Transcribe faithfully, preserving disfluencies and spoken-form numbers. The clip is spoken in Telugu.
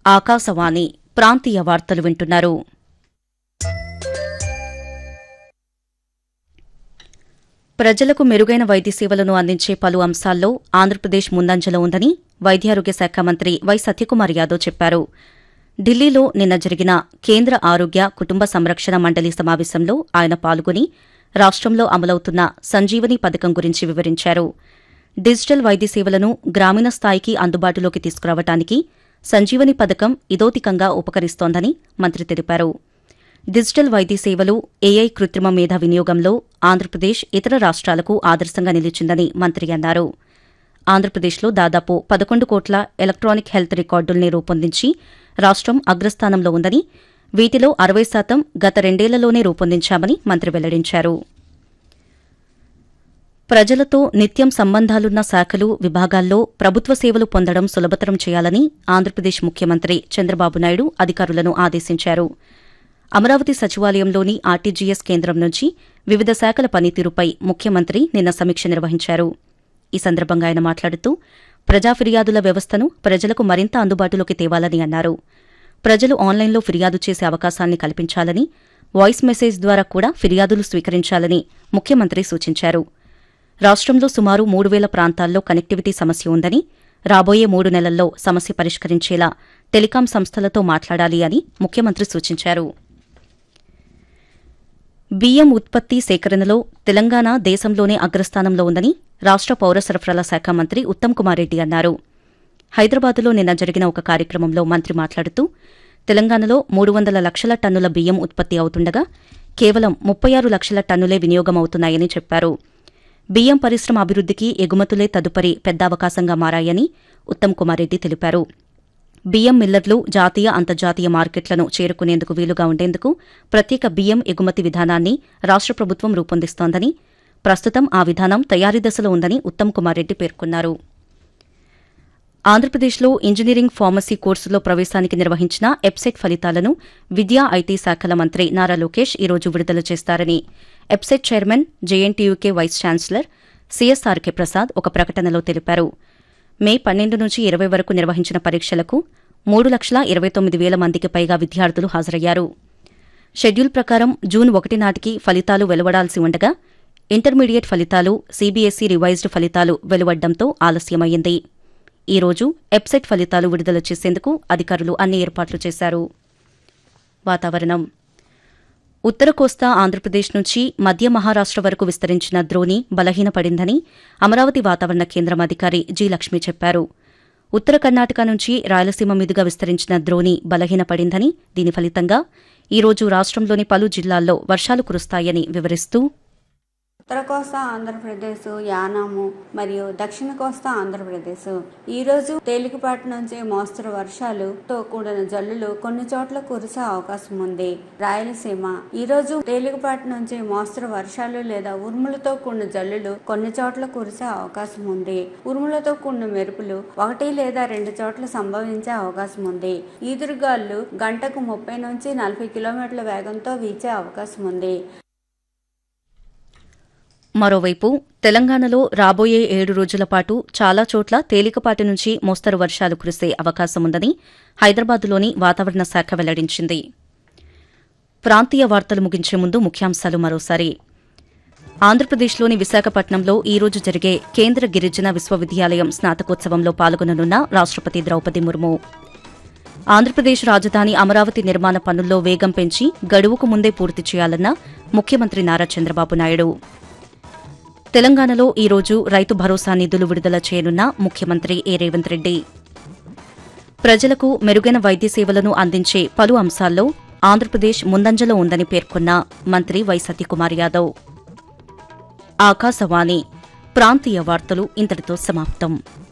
ఆకాశవాణి ప్రాంతీయ వార్తలు వింటున్నారు. ప్రజలకు మెరుగైన వైద్య సేవలను అందించే పలు అంశాల్లో ఆంధ్రప్రదేశ్ ముందంజలో ఉందని వైద్యారోగ్య శాఖ మంత్రి వై సత్యకుమార్ యాదవ్ చెప్పారు. ఢిల్లీలో నిన్న జరిగిన కేంద్ర ఆరోగ్య కుటుంబ సంరక్షణ మండలి సమావేశంలో ఆయన పాల్గొని రాష్టంలో అమలవుతున్న సంజీవని పథకం గురించి వివరించారు. డిజిటల్ వైద్య సేవలను గ్రామీణ స్థాయికి అందుబాటులోకి తీసుకురావడానికి సంజీవని పథకం ఇదోతికంగా ఉపకరిస్తోందని మంత్రి తెలిపారు. డిజిటల్ వైద్య సేవలు, ఏఐ కృత్రిమ మేధ వినియోగంలో ఆంధ్రప్రదేశ్ ఇతర రాష్ట్రాలకు ఆదర్శంగా నిలిచిందని మంత్రి అన్నారు. ఆంధ్రప్రదేశ్లో దాదాపు పదకొండు కోట్ల ఎలక్ట్రానిక్ హెల్త్ రికార్డుల్ని రూపొందించి రాష్టం అగ్రస్థానంలో ఉందని, వీటిలో అరవై శాతం గత రెండేళ్లలోనే రూపొందించామని మంత్రి వెల్లడించారు. ప్రజలతో నిత్యం సంబంధాలున్న శాఖలు, విభాగాల్లో ప్రభుత్వ సేవలు పొందడం సులభతరం చేయాలని ఆంధ్రప్రదేశ్ ముఖ్యమంత్రి చంద్రబాబు నాయుడు అధికారులను ఆదేశించారు. అమరావతి సచివాలయంలోని ఆర్టీజీఎస్ కేంద్రం నుంచి వివిధ శాఖల పనితీరుపై ముఖ్యమంత్రి నిన్న సమీక్ష నిర్వహించారు. ఈ సందర్భంగా ఆయన మాట్లాడుతూ ప్రజా ఫిర్యాదుల వ్యవస్థను ప్రజలకు మరింత అందుబాటులోకి తేవాలని అన్నారు. ప్రజలు ఆన్లైన్లో ఫిర్యాదు చేసే అవకాశాన్ని కల్పించాలని, వాయిస్ మెసేజ్ ద్వారా కూడా ఫిర్యాదులు స్వీకరించాలని ముఖ్యమంత్రి సూచించారు. రాష్టంలో సుమారు మూడు వేల ప్రాంతాల్లో కనెక్టివిటీ సమస్య ఉందని, రాబోయే మూడు నెలల్లో సమస్య పరిష్కరించేలా టెలికాం సంస్థలతో మాట్లాడాలి అని ముఖ్యమంత్రి సూచించారు. బియ్యం ఉత్పత్తి సేకరణలో తెలంగాణ దేశంలోనే అగ్రస్థానంలో ఉందని రాష్ట పౌర సరఫరాల శాఖ మంత్రి ఉత్తమ్ కుమార్ రెడ్డి అన్నారు. హైదరాబాద్లో నిన్న జరిగిన ఒక కార్యక్రమంలో మంత్రి మాట్లాడుతూ తెలంగాణలో మూడు వందల లక్షల టన్నుల బియ్యం ఉత్పత్తి అవుతుండగా కేవలం ముప్పై ఆరు లక్షల టన్నులే వినియోగమవుతున్నాయని చెప్పారు. బియ్యం పరిశ్రమ అభివృద్దికి ఎగుమతులే తదుపరి పెద్ద అవకాశంగా మారాయని ఉత్తమ్ కుమార్ రెడ్డి తెలిపారు. బియ్యం మిల్లర్లు జాతీయ, అంతర్జాతీయ మార్కెట్లను చేరుకునేందుకు వీలుగా ఉండేందుకు ప్రత్యేక బియ్యం ఎగుమతి విధానాన్ని రాష్ట ప్రభుత్వం రూపొందిస్తోందని, ప్రస్తుతం ఆ విధానం తయారీ దశలో ఉందని ఉత్తమ్ కుమార్ రెడ్డి పేర్కొన్నారు. ఆంధ్రప్రదేశ్లో ఇంజనీరింగ్ ఫార్మసీ కోర్సులో ప్రవేశానికి నిర్వహించిన ఎబ్సెట్ ఫలితాలను విద్యా, ఐటీ శాఖల మంత్రి నారా లోకేష్ ఈ రోజు విడుదల చేస్తారని ఎబ్సెట్ chairman, JNTUK vice chancellor CSRK Prasad ఒక ప్రకటనలో తెలిపారు. మే పన్నెండు నుంచి ఇరవై వరకు నిర్వహించిన పరీక్షలకు మూడు లక్షల ఇరవై తొమ్మిది వేల మందికి పైగా విద్యార్థులు హాజరయ్యారు. షెడ్యూల్ ప్రకారం జూన్ ఒకటి నాటికి ఫలితాలు వెలువడాల్సి ఉండగా ఇంటర్మీడియట్ ఫలితాలు, సీబీఎస్ఈ రివైజ్డ్ ఫలితాలు వెలువడ్డంతో ఆలస్యమైంది. ఈ రోజు ఎబ్సెట్ ఫలితాలు విడుదల చేసేందుకు అధికారులు అన్ని ఏర్పాట్లు చేశారు. వాతావరణం. ఉత్తర కోస్తా ఆంధ్రప్రదేశ్ నుంచి మధ్య మహారాష్ట వరకు విస్తరించిన ద్రోణి బలహీనపడిందని అమరావతి వాతావరణ కేంద్రం అధికారి జి లక్ష్మి చెప్పారు. ఉత్తర కర్ణాటక నుంచి రాయలసీమ మీదుగా విస్తరించిన ద్రోణి బలహీనపడిందని, దీని ఫలితంగా ఈ రోజు రాష్టంలోని పలు జిల్లాల్లో వర్షాలు కురుస్తాయని వివరిస్తూ ఉత్తర కోస్తా ఆంధ్రప్రదేశ్, యానాము మరియు దక్షిణ కోస్తా ఆంధ్రప్రదేశ్ ఈరోజు తేలికపాటి నుంచి మోస్తరు వర్షాలుతో కూడిన జల్లులు కొన్ని చోట్ల కురిసే అవకాశం ఉంది. రాయలసీమ ఈరోజు తేలికపాటి నుంచి మోస్తరు వర్షాలు లేదా ఉరుములతో కూడిన జల్లులు కొన్ని చోట్ల కురిసే అవకాశం ఉంది. ఉరుములతో కూడిన మెరుపులు ఒకటి లేదా రెండు చోట్ల సంభవించే అవకాశం ఉంది. ఈదురుగాలు గంటకు ముప్పై నుంచి నలభై కిలోమీటర్ల వేగంతో వీచే అవకాశం ఉంది. మరోవైపు తెలంగాణలో రాబోయే ఏడు రోజుల పాటు చాలా చోట్ల తేలికపాటి నుంచి మోస్తరు వర్షాలు కురిసే అవకాశముందని హైదరాబాద్లోని వాతావరణ శాఖ వెల్లడించింది. ప్రాంతీయ వార్తలు ముగించే ముందు ముఖ్యాంశాలు మరోసారి. ఆంధ్రప్రదేశ్లోని విశాఖపట్నంలో ఈ రోజు జరిగే కేంద్ర గిరిజన విశ్వవిద్యాలయం స్నాతకోత్సవంలో పాల్గొననున్న రాష్టపతి ద్రౌపది ముర్ము. ఆంధ్రప్రదేశ్ రాజధాని అమరావతి నిర్మాణ పనుల్లో వేగం పెంచి గడువుకు ముందే పూర్తి చేయాలన్న ముఖ్యమంత్రి నారా చంద్రబాబు నాయుడు. తెలంగాణలో ఈ రోజు రైతు భరోసా నిధులు విడుదల చేయనున్న ముఖ్యమంత్రి ఏ రేవంత్ రెడ్డి. ప్రజలకు మెరుగైన వైద్య సేవలను అందించే పలు అంశాల్లో ఆంధ్రప్రదేశ్ ముందంజలో ఉందని పేర్కొన్న మంత్రి వై సత్యకుమార్ యాదవ్. ఆకాశవాణి ప్రాంతీయ వార్తలు ఇంతటితో సమాప్తం.